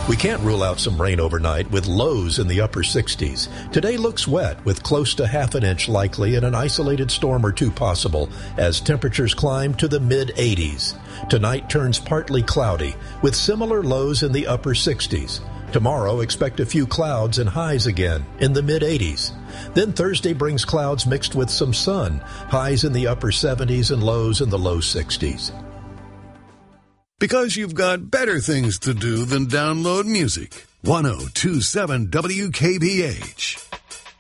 We can't rule out some rain overnight with lows in the upper 60s. Today looks wet with close to half an inch likely and an isolated storm or two possible as temperatures climb to the mid-80s. Tonight turns partly cloudy with similar lows in the upper 60s. Tomorrow expect a few clouds and highs again in the mid-80s. Then Thursday brings clouds mixed with some sun, highs in the upper 70s and lows in the low 60s. Because you've got better things to do than download music. 1027 WKBH.